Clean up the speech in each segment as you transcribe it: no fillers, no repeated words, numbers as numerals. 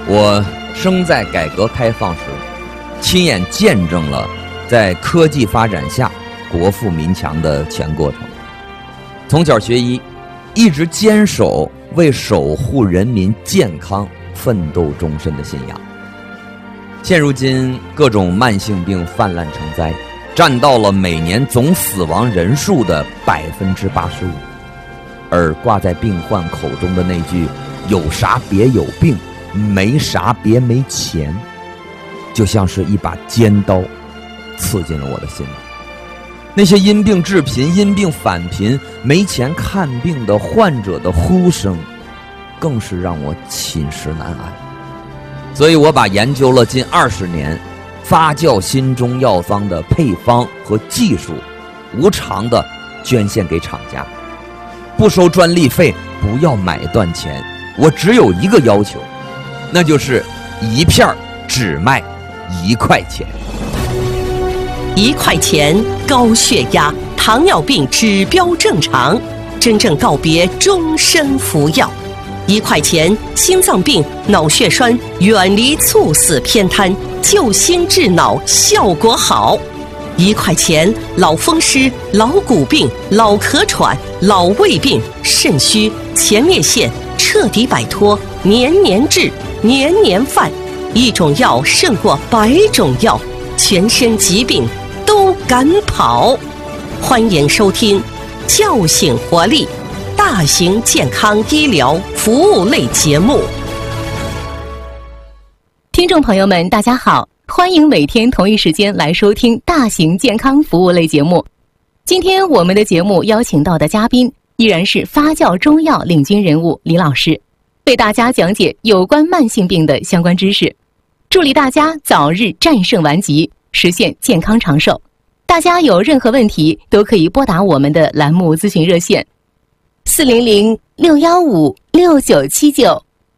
我生在改革开放时，亲眼见证了在科技发展下国富民强的全过程。从小学医，一直坚守为守护人民健康奋斗终身的信仰。现如今各种慢性病泛滥成灾，占到了每年总死亡人数的85%，而挂在病患口中的那句“有啥别有病，没啥别没钱”，就像是一把尖刀刺进了我的心里。那些因病致贫、因病返贫、没钱看病的患者的呼声，更是让我寝食难安。所以我把研究了近20年发酵新中药方的配方和技术，无偿的捐献给厂家，不收专利费，不要买断钱。我只有一个要求，那就是一片只卖1块钱。 1块钱，高血压、糖尿病指标正常，真正告别终身服药。1块钱，心脏病、脑血栓远离猝死偏瘫，救心治脑效果好。1块钱，老风湿、老骨病、老咳喘、老胃病、肾虚、前列腺彻底摆脱，年年治，年年犯。一种药胜过100种药，全身疾病都敢跑。欢迎收听叫醒活力大型健康医疗服务类节目。 听众朋友们大家好，欢迎每天同一时间来收听大型健康服务类节目。今天我们的节目邀请到的嘉宾依然是发酵中药领军人物李老师，为大家讲解有关慢性病的相关知识，助力大家早日战胜顽疾，实现健康长寿。大家有任何问题都可以拨打我们的栏目咨询热线400-615-6979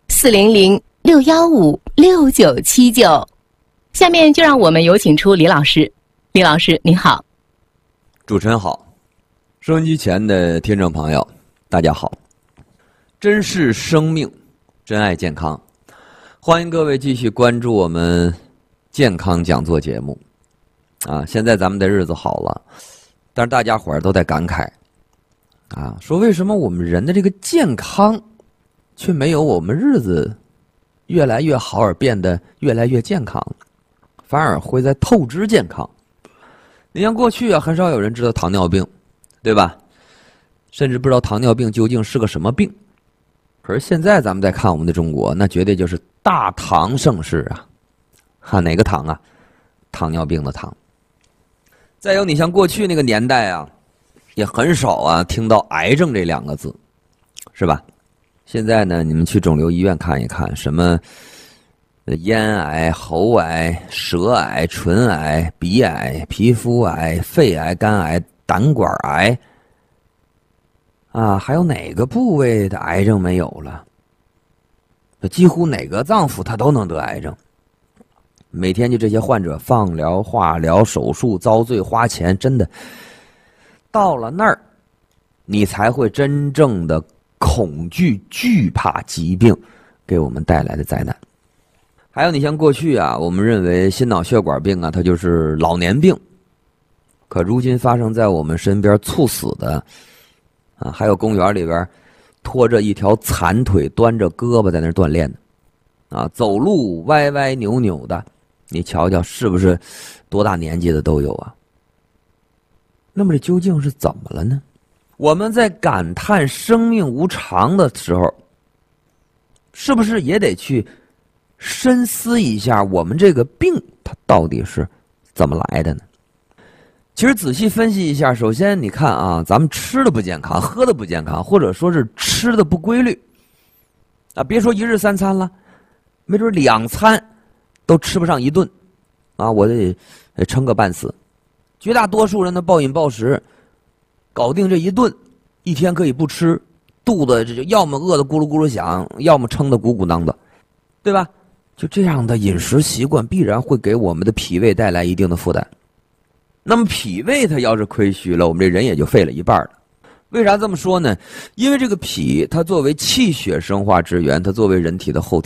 400-615-6979。下面就让我们有请出李老师。李老师您好。 主持人好，收音机前的听众朋友大家好。珍视生命，珍爱健康，欢迎各位继续关注我们健康讲座节目啊！现在咱们的日子好了，但是大家伙儿都在感慨啊，说为什么我们人的这个健康却没有我们日子越来越好而变得越来越健康，反而会在透支健康。你像过去啊，很少有人知道糖尿病，对吧？甚至不知道糖尿病究竟是个什么病。可是现在咱们再看我们的中国，那绝对就是大糖盛世啊！哪个糖啊？糖尿病的糖。再有，你像过去那个年代啊，也很少啊听到癌症这2个字，是吧？现在呢，你们去肿瘤医院看一看，什么咽癌、喉癌、舌癌、唇癌、鼻癌、皮肤癌、肺癌、肝癌、胆管癌啊，还有哪个部位的癌症没有了？几乎哪个脏腑他都能得癌症。每天就这些患者放疗、化疗、手术遭罪花钱，真的到了那儿你才会真正的恐惧惧怕疾病给我们带来的灾难。还有你像过去啊，我们认为心脑血管病啊它就是老年病，可如今发生在我们身边猝死的啊，还有公园里边拖着一条残腿端着胳膊在那儿锻炼的啊，走路歪歪扭扭的，你瞧瞧是不是多大年纪的都有啊？那么这究竟是怎么了呢？我们在感叹生命无常的时候，是不是也得去深思一下我们这个病它到底是怎么来的呢？其实仔细分析一下，首先你看啊，咱们吃的不健康，喝的不健康，或者说是吃的不规律啊，别说1日3餐了，没准2餐都吃不上1顿啊，我得撑个半死。绝大多数人的暴饮暴食搞定这1顿，1天可以不吃，肚子这就要么饿得咕噜咕噜响，要么撑得鼓鼓囊的，对吧？就这样的饮食习惯必然会给我们的脾胃带来一定的负担。那么脾胃它要是亏虚了，我们这人也就废了一半了。为啥这么说呢？因为这个脾它作为气血生化之源，它作为人体的后